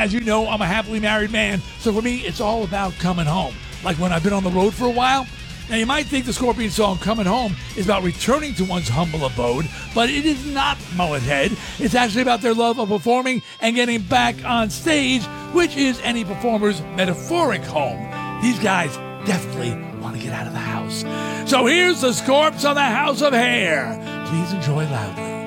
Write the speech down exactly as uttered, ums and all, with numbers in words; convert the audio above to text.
as you know, I'm a happily married man, so for me, it's all about coming home. Like when I've been on the road for a while. Now, you might think the Scorpions song Coming Home is about returning to one's humble abode, but it is not, Mullet Head. It's actually about their love of performing and getting back on stage, which is any performer's metaphoric home. These guys definitely want to get out of the house. So here's the Scorps on the House of Hair. Please enjoy loudly.